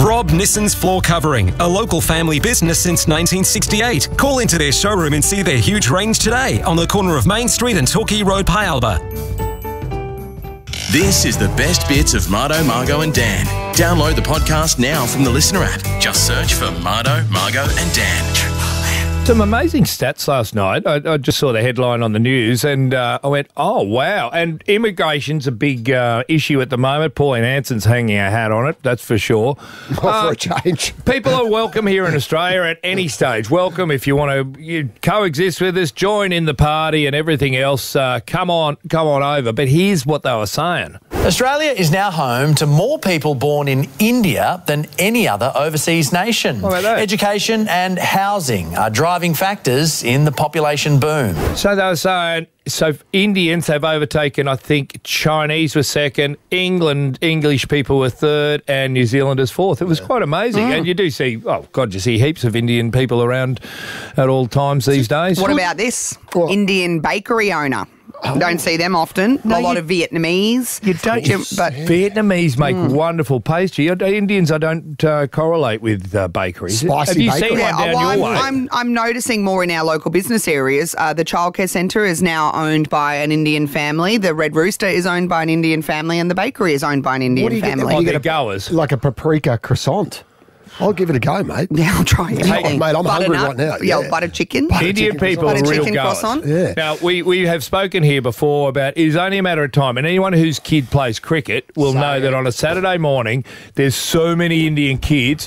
Rob Nissan's Floor Covering, a local family business since 1968. Call into their showroom and see their huge range today on the corner of Main Street and Torquay Road, Pyalba. This is the best bits of Mardo, Margo and Dan. Download the podcast now from the Listener app. Just search for Mardo, Margo and Dan. Some amazing stats last night. I just saw the headline on the news and I went, oh, wow. And immigration's a big issue at the moment. Pauline Hanson's hanging her hat on it, that's for sure. For a change. People are welcome here in Australia at any stage. Welcome if you want to coexist with us, join in the party and everything else. Come on over. But here's what they were saying. Australia is now home to more people born in India than any other overseas nation. What about that? Education and housing are driving factors in the population boom. So they were saying, Indians have overtaken, I think, Chinese were second, English people were third, and New Zealanders fourth. It was quite amazing. And you do see, you see heaps of Indian people around at all times these days. What about this? Indian bakery owner. Don't see them often. A lot of Vietnamese. You don't, but Vietnamese make wonderful pastry. Indians, I don't correlate with bakeries. Spicy Have you seen bakery. one down your way? I'm noticing more in our local business areas. The childcare centre is now owned by an Indian family. The Red Rooster is owned by an Indian family, and the bakery is owned by an Indian family. Oh, they're goers. Like a paprika croissant. I'll give it a go, mate. Yeah, I'll try anything. Mate, I'm hungry right now. Yeah, butter chicken. Indian people are Butter real chicken goers. croissant. Yeah. Now, we have spoken here before about it's only a matter of time, and anyone whose kid plays cricket will know that on a Saturday morning there's so many Indian kids